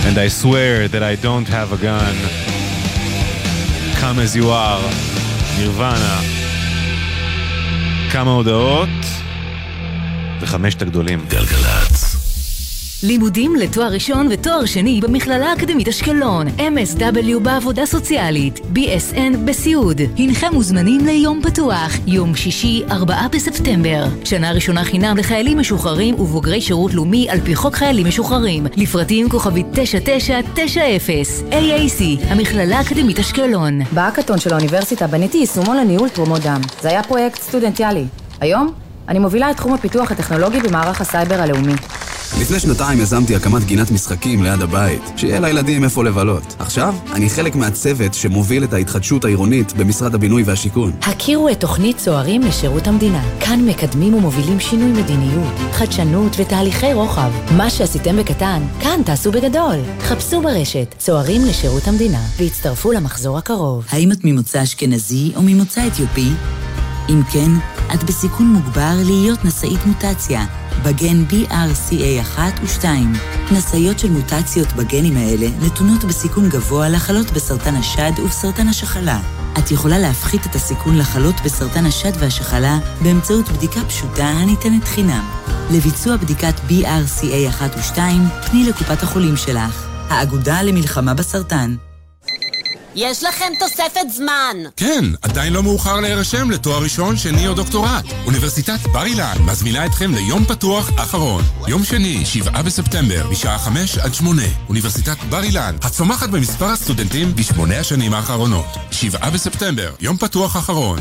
And I swear that I don't have a gun. Come as you are. נירוונה. כמה הודעות וחמשת הגדולים. גלגלצ. לימודים לתואר ראשון ותואר שני במכללה האקדמית אשקלון. MSW בעבודה סוציאלית, BSN בסיעוד. הנכם מוזמנים ליום פתוח, יום שישי 4 בספטמבר. שנה ראשונה חינם לחיילים משוחררים ובוגרי שירות לאומי על פי חוק חיילים משוחררים. לפרטים כוכבית 9990. AAC, המכללה האקדמית אשקלון. בהאקתון של האוניברסיטה בניתי יישומון לניהול תרומות דם. זה היה פרויקט סטודנטיאלי. היום אני מובילה את תחום הפיתוח הטכנולוגי במערך הסייבר הלאומי. לפני שנתיים יזמתי הקמת גינת משחקים ליד הבית, שיהיה לילדים איפה לבלות. עכשיו אני חלק מהצוות שמוביל את ההתחדשות העירונית במשרד הבינוי והשיכון. הכירו את תוכנית צוערים לשירות המדינה. כאן מקדמים ומובילים שינוי מדיניות, חדשנות ותהליכי רוחב. מה שעשיתם בקטן, כאן תעשו בגדול. חפשו ברשת צוערים לשירות המדינה והצטרפו למחזור הקרוב. האם את ממוצא אשכנזי או ממוצא אתיופי? אם כן, את בסיכון מוגבר להיות נשאית מוטציה בגן BRCA1 ו-2. נשאיות של מוטציות בגנים האלה נתונות בסיכון גבוה לחלות בסרטן השד ובסרטן השחלה. את יכולה להפחית את הסיכון לחלות בסרטן השד והשחלה באמצעות בדיקה פשוטה הניתנת חינם. לביצוע בדיקת BRCA1 ו-2, פני לקופת החולים שלך. האגודה למלחמה בסרטן. יש לכם תוספת זמן. כן, עדיין לא מאוחר להירשם לתואר ראשון, שני או דוקטורט. אוניברסיטת בר אילן מזמינה אתכם ליום פתוח אחרון. יום שני, 7 בספטמבר, משעה 5 עד 8. אוניברסיטת בר אילן, הצומחת במספר הסטודנטים ב8 השנים האחרונות. 7 בספטמבר, יום פתוח אחרון.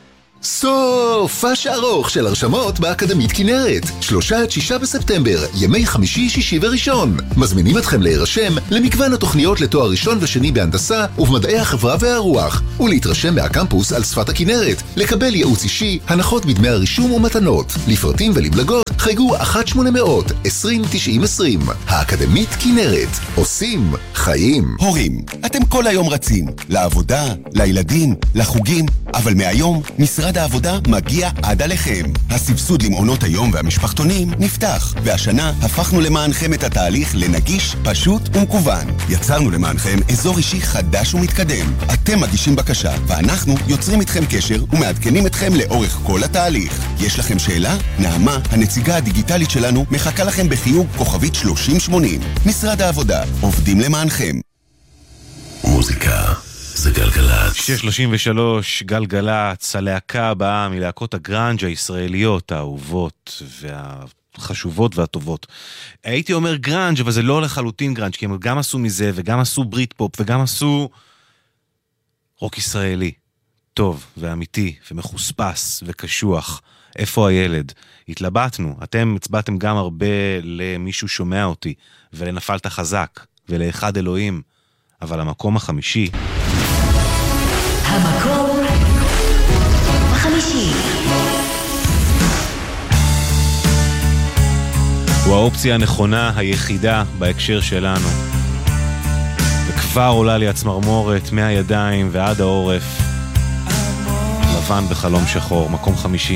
סופש ארוך של הרשמות באקדמית כנרת. 3 עד 6 בספטמבר, ימי חמישי, שישי וראשון. מזמינים אתכם להירשם למגוון התוכניות לתואר ראשון ושני בהנדסה ובמדעי החברה והרוח, ולהתרשם מהקמפוס על שפת הכנרת, לקבל ייעוץ אישי, הנחות בדמי הרישום ומתנות. לפרטים ולבלגות, חייגו 1-800-20-90-20. האקדמית כנרת. עושים חיים. הורים, אתם כל היום רצים. לעבודה, לילדים, לחוגים, אבל מהיום משרד העבודה מגיע עד עליכם. הסבסוד למעונות היום והמשפחתונים נפתח, והשנה הפכנו למענכם את התהליך לנגיש, פשוט ומקוון. יצרנו למענכם אזור אישי חדש ומתקדם. אתם מגישים בקשה, ואנחנו יוצרים איתכם קשר ומעדכנים אתכם לאורך כל התהליך. יש לכם שאלה? נעמה, הנציגה הדיגיטלית שלנו, מחכה לכם בחיוג כוכבית 3080. משרד העבודה, עובדים למענכם. מוזיקה זה גלגלצ. 633 גלגלצ, הלהקה הבאה מלהקות הגרנג' הישראליות האהובות והחשובות והטובות. הייתי אומר גרנג', אבל זה לא לחלוטין גרנג', כי הם גם עשו מזה וגם עשו ברית פופ וגם עשו רוק ישראלי טוב ואמיתי ומחוספס וקשוח. איפה הילד? התלבטנו, אתם הצבעתם גם הרבה למישהו שומע אותי ולנפלת חזק ולאחד אלוהים, אבל המקום החמישי, המקום החמישי, הוא האופציה הנכונה היחידה בהקשר שלנו, וכבר עולה לי הצמרמורת מהידיים ועד העורף. לבן בחלום שחור, מקום חמישי.